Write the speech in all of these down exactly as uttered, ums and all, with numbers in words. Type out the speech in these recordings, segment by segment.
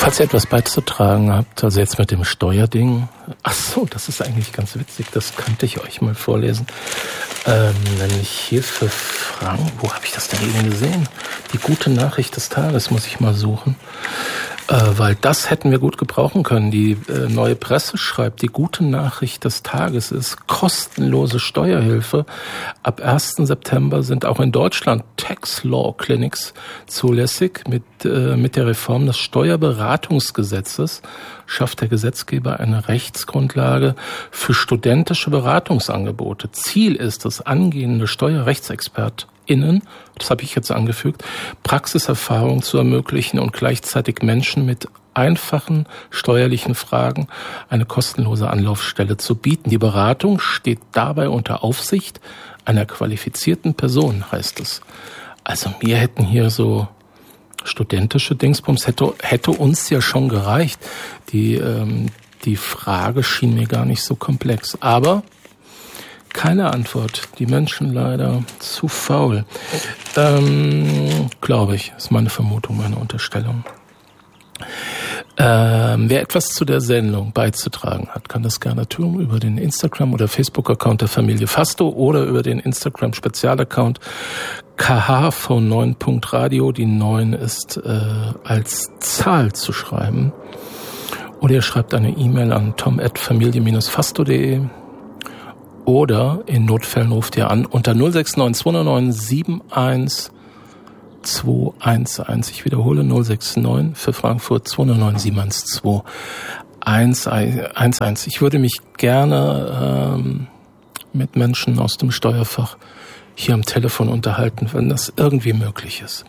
Falls ihr etwas beizutragen habt, also jetzt mit dem Steuerding, ach so, das ist eigentlich ganz witzig, das könnte ich euch mal vorlesen. Ähm, nämlich hier für Frank, wo habe ich das denn eben gesehen? Die gute Nachricht des Tages muss ich mal suchen. Äh, weil das hätten wir gut gebrauchen können. Die äh, Neue Presse schreibt, die gute Nachricht des Tages ist kostenlose Steuerhilfe. Ab ersten September sind auch in Deutschland Tax Law Clinics zulässig. Mit, äh, mit der Reform des Steuerberatungsgesetzes schafft der Gesetzgeber eine Rechtsgrundlage für studentische Beratungsangebote. Ziel ist es, angehende SteuerrechtsexpertInnen, das habe ich jetzt angefügt, Praxiserfahrung zu ermöglichen und gleichzeitig Menschen mit einfachen steuerlichen Fragen eine kostenlose Anlaufstelle zu bieten. Die Beratung steht dabei unter Aufsicht einer qualifizierten Person, heißt es. Also wir hätten hier so studentische Dingsbums, hätte, hätte uns ja schon gereicht. Die, ähm, die Frage schien mir gar nicht so komplex. Aber keine Antwort. Die Menschen leider zu faul. Ähm, glaube ich, ist meine Vermutung, meine Unterstellung. Ähm, wer etwas zu der Sendung beizutragen hat, kann das gerne tun über den Instagram- oder Facebook-Account der Familie Fasto oder über den Instagram-Spezialaccount K H V neun Punkt radio. Die neun ist äh, als Zahl zu schreiben. Oder ihr schreibt eine E-Mail an tom at familie Bindestrich fasto punkt de. Oder in Notfällen ruft ihr an unter null sechs neun zwei neun sieben eins zwei eins eins. Ich wiederhole null sechs neun für Frankfurt zwei neun sieben eins zwei eins eins. Ich würde mich gerne ähm, mit Menschen aus dem Steuerfach hier am Telefon unterhalten, wenn das irgendwie möglich ist.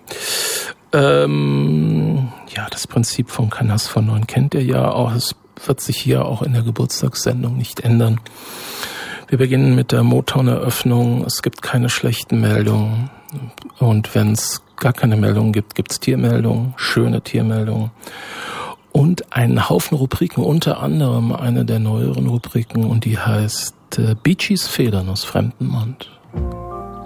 Ähm, ja, das Prinzip von Canas von neun kennt ihr ja auch. Es wird sich hier auch in der Geburtstagssendung nicht ändern. Wir beginnen mit der Motown-Eröffnung. Es gibt keine schlechten Meldungen. Und wenn es gar keine Meldungen gibt, gibt es Tiermeldungen, schöne Tiermeldungen. Und einen Haufen Rubriken, unter anderem eine der neueren Rubriken, und die heißt äh, Beachies Federn aus fremdem Mund.